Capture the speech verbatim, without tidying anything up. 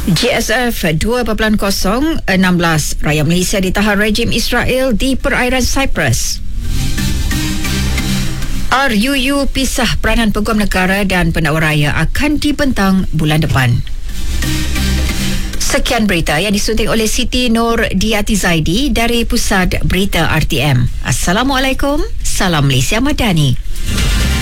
J S F dua titik kosong enam belas rakyat Malaysia ditahan rejim Israel di perairan Cyprus. R U U pisah peranan peguam negara dan pendakwa raya akan dibentang bulan depan. Sekian berita yang disunting oleh Siti Nur Diati Zaidi dari Pusat Berita R T M. Assalamualaikum, salam Malaysia Madani.